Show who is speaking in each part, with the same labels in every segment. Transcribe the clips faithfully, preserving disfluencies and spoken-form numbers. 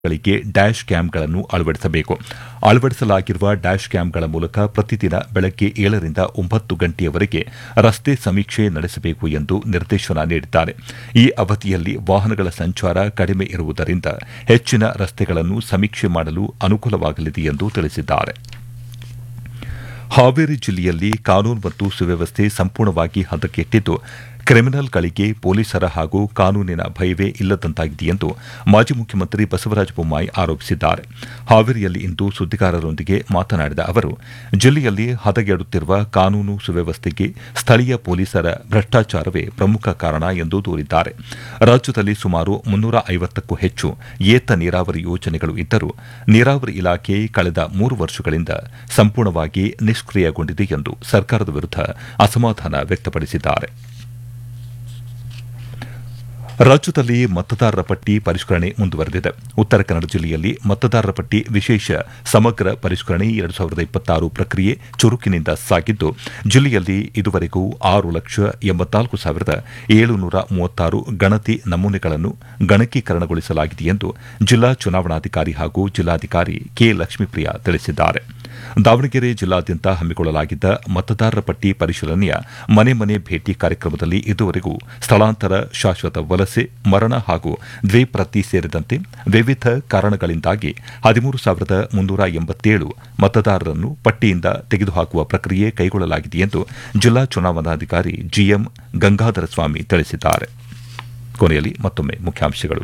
Speaker 1: ಗಳಿಗೆ ಡ್ಯಾಶ್ ಕ್ಯಾಮ್ಗಳನ್ನು ಅಳವಡಿಸಬೇಕು. ಅಳವಡಿಸಲಾಗಿರುವ ಡ್ಯಾಶ್ ಕ್ಯಾಮ್ಗಳ ಮೂಲಕ ಪ್ರತಿದಿನ ಬೆಳಗ್ಗೆ ಏಳರಿಂದ ಒಂಬತ್ತು ಗಂಟೆಯವರೆಗೆ ರಸ್ತೆ ಸಮೀಕ್ಷೆ ನಡೆಸಬೇಕು ಎಂದು ನಿರ್ದೇಶನ ನೀಡಿದ್ದಾರೆ. ಈ ಅವಧಿಯಲ್ಲಿ ವಾಹನಗಳ ಸಂಚಾರ ಕಡಿಮೆ ಇರುವುದರಿಂದ ಹೆಚ್ಚಿನ ರಸ್ತೆಗಳನ್ನು ಸಮೀಕ್ಷೆ ಮಾಡಲು ಅನುಕೂಲವಾಗಲಿದೆ ಎಂದು ತಿಳಿಸಿದ್ದಾರೆ. ಹಾವೇರಿ ಜಿಲ್ಲೆಯಲ್ಲಿ ಕಾನೂನು ಮತ್ತು ಸುವ್ಯವಸ್ಥೆ ಸಂಪೂರ್ಣವಾಗಿ ಹದಗೆಟ್ಟಿದ್ದು, ಕ್ರಿಮಿನಲ್ಗಳಿಗೆ ಪೊಲೀಸರ ಹಾಗೂ ಕಾನೂನಿನ ಭಯವೇ ಇಲ್ಲದಂತಾಗಿದೆ ಎಂದು ಮಾಜಿ ಮುಖ್ಯಮಂತ್ರಿ ಬಸವರಾಜ ಬೊಮ್ಮಾಯಿ ಆರೋಪಿಸಿದ್ದಾರೆ. ಹಾವೇರಿಯಲ್ಲಿ ಇಂದು ಸುದ್ದಿಗಾರರೊಂದಿಗೆ ಮಾತನಾಡಿದ ಅವರು, ಜಿಲ್ಲೆಯಲ್ಲಿ ಹದಗೆಡುತ್ತಿರುವ ಕಾನೂನು ಸುವ್ಯವಸ್ಥೆಗೆ ಸ್ಥಳೀಯ ಪೊಲೀಸರ ಭ್ರಷ್ಟಾಚಾರವೇ ಪ್ರಮುಖ ಕಾರಣ ಎಂದು ದೂರಿದ್ದಾರೆ. ರಾಜ್ಯದಲ್ಲಿ ಸುಮಾರು ಮುನ್ನೂರ ಐವತ್ತಕ್ಕೂ ಹೆಚ್ಚು ಏತ ನೀರಾವರಿ ಯೋಜನೆಗಳು ಇದ್ದರೂ ನೀರಾವರಿ ಇಲಾಖೆ ಕಳೆದ ಮೂರು ವರ್ಷಗಳಿಂದ ಸಂಪೂರ್ಣವಾಗಿ ನಿಷ್ಕ್ರಿಯಗೊಂಡಿದೆ ಎಂದು ಸರ್ಕಾರದ ವಿರುದ್ಧ ಅಸಮಾಧಾನ ವ್ಯಕ್ತಪಡಿಸಿದ್ದಾರೆ. ರಾಜ್ಯದಲ್ಲಿ ಮತದಾರರ ಪಟ್ಟಿ ಪರಿಷ್ಕರಣೆ ಮುಂದುವರೆದಿದೆ. ಉತ್ತರ ಕನ್ನಡ ಜಿಲ್ಲೆಯಲ್ಲಿ ಮತದಾರರ ಪಟ್ಟಿ ವಿಶೇಷ ಸಮಗ್ರ ಪರಿಷ್ಕರಣೆ ಎರಡು ಸಾವಿರದ ಇಪ್ಪತ್ತಾರು ಪ್ರಕ್ರಿಯೆ ಚುರುಕಿನಿಂದ ಸಾಗಿದ್ದು, ಜಿಲ್ಲೆಯಲ್ಲಿ ಇದುವರೆಗೂ ಆರು ಲಕ್ಷ ಎಂಬತ್ನಾಲ್ಕು ಸಾವಿರದ ಏಳುನೂರ ಮೂವತ್ತಾರು ಗಣತಿ ನಮೂನೆಗಳನ್ನು ಗಣಕೀಕರಣಗೊಳಿಸಲಾಗಿದೆ ಎಂದು ಜಿಲ್ಲಾ ಚುನಾವಣಾಧಿಕಾರಿ ಹಾಗೂ ಜಿಲ್ಲಾಧಿಕಾರಿ ಕೆ ಲಕ್ಷ್ಮೀಪ್ರಿಯಾ ತಿಳಿಸಿದ್ದಾರೆ. ದಾವಣಗೆರೆ ಜಿಲ್ಲಾದ್ಯಂತ ಹಮ್ಮಿಕೊಳ್ಳಲಾಗಿದ್ದ ಮತದಾರರ ಪಟ್ಟಿ ಪರಿಶೀಲನೆಯ ಮನೆ ಮನೆ ಭೇಟಿ ಕಾರ್ಯಕ್ರಮದಲ್ಲಿ ಇದುವರೆಗೂ ಸ್ಥಳಾಂತರ, ಶಾಶ್ವತ ವಲಸೆ, ಮರಣ ಹಾಗೂ ದ್ವಿಪ್ರತಿ ಸೇರಿದಂತೆ ವಿವಿಧ ಕಾರಣಗಳಿಂದಾಗಿ ಹದಿಮೂರು ಸಾವಿರದ ಮುನ್ನೂರ ಎಂಬತ್ತೇಳು ಮತದಾರರನ್ನು ಪಟ್ಟಿಯಿಂದ ತೆಗೆದುಹಾಕುವ ಪ್ರಕ್ರಿಯೆ ಕೈಗೊಳ್ಳಲಾಗಿದೆ ಎಂದು ಜಿಲ್ಲಾ ಚುನಾವಣಾಧಿಕಾರಿ ಜಿಎಂ ಗಂಗಾಧರ ಸ್ವಾಮಿ ತಿಳಿಸಿದ್ದಾರೆ. ಕೊನೆಯಲ್ಲಿ ಮತ್ತೊಮ್ಮೆ ಮುಖ್ಯಾಂಶಗಳು.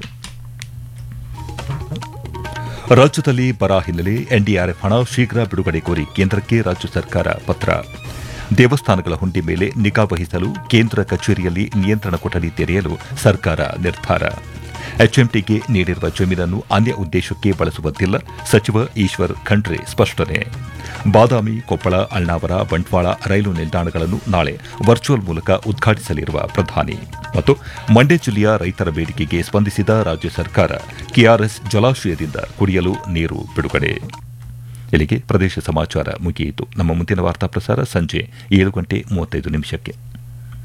Speaker 1: ರಾಜ್ಯದಲ್ಲಿ ಬರ ಹಿನ್ನೆಲೆ ಎನ್ಡಿಆರ್ಎಫ್ ಹಣ ಶೀಘ್ರ ಬಿಡುಗಡೆ ಕೋರಿ ಕೇಂದ್ರಕ್ಕೆ ರಾಜ್ಯ ಸರ್ಕಾರ ಪತ್ರ. ದೇವಸ್ಥಾನಗಳ ಹುಂಡಿ ಮೇಲೆ ನಿಗಾ ವಹಿಸಲು ಕೇಂದ್ರ ಕಚೇರಿಯಲ್ಲಿ ನಿಯಂತ್ರಣ ಕೊಠಡಿ ತೆರೆಯಲು ಸರ್ಕಾರ ನಿರ್ಧಾರ. ಎಚ್ಎಂಟಿಗೆ ನೀಡಿರುವ ಜಮೀನನ್ನು ಅನ್ಯ ಉದ್ದೇಶಕ್ಕೆ ಬಳಸುವಂತಿಲ್ಲ, ಸಚಿವ ಈಶ್ವರ್ ಖಂಡ್ರೆ ಸ್ಪಷ್ಟನೆ. ಬಾದಾಮಿ, ಕೊಪ್ಪಳ, ಅಳ್ನಾವರ, ಬಂಟ್ವಾಳ ರೈಲು ನಿಲ್ದಾಣಗಳನ್ನು ನಾಳೆ ವರ್ಚುವಲ್ ಮೂಲಕ ಉದ್ಘಾಟಿಸಲಿರುವ ಪ್ರಧಾನಿ. ಮತ್ತು ಮಂಡ್ಯ ಜಿಲ್ಲೆಯ ರೈತರ ಬೇಡಿಕೆಗೆ ಸ್ಪಂದಿಸಿದ ರಾಜ್ಯ ಸರ್ಕಾರ, ಕೆಆರ್ಎಸ್ ಜಲಾಶಯದಿಂದ ಕುಡಿಯಲು ನೀರು ಬಿಡುಗಡೆ. ಇಲ್ಲಿಗೆ ಪ್ರದೇಶ ಸಮಾಚಾರ ಮುಗಿಯಿತು. ನಮ್ಮ ಮುಂದಿನ ವಾರ್ತಾ ಪ್ರಸಾರ ಸಂಜೆ ಏಳು ಗಂಟೆ ಮೂವತ್ತೈದು ನಿಮಿಷಕ್ಕೆ.